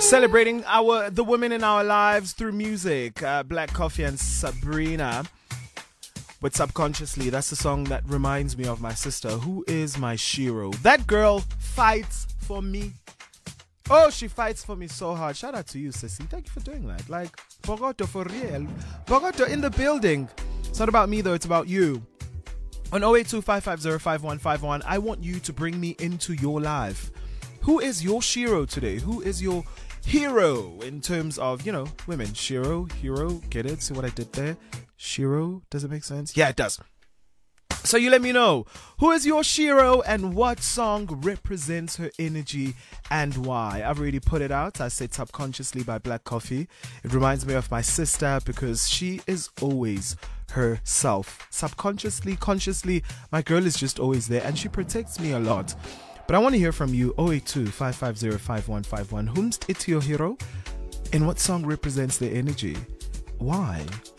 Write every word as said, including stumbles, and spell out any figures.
Celebrating our the women in our lives through music. Uh, Black Coffee and Sabrina. But Subconsciously, that's the song that reminds me of my sister, who is my Shiro. That girl fights for me. Oh, she fights for me so hard. Shout out to you, Sissy. Thank you for doing that. Like, Bogoto for real. Bogoto in the building. It's not about me, though. It's about you. On oh eight two, five five zero, five one five one, I want you to bring me into your life. Who is your Shiro today? Who is your hero in terms of, you know, women? Shiro, hero, get it? See what I did there? Shiro, does it make sense? Yeah, it does. So you let me know, who is your Shiro and what song represents her energy and why? I've already put it out. I said Subconsciously by Black Coffee. It reminds me of my sister because she is always herself. Subconsciously, consciously, my girl is just always there and she protects me a lot. But I want to hear from you. oh eight two, five five zero, five one five one. Whom's it your hero? And what song represents their energy? Why?